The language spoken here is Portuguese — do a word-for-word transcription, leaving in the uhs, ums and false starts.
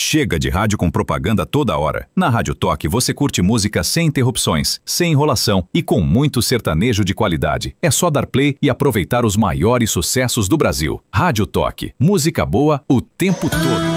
Chega de rádio com propaganda toda hora. Na Rádio Toque você curte música sem interrupções, sem enrolação e com muito sertanejo de qualidade. É só dar play e aproveitar os maiores sucessos do Brasil. Rádio Toque. Música boa o tempo todo.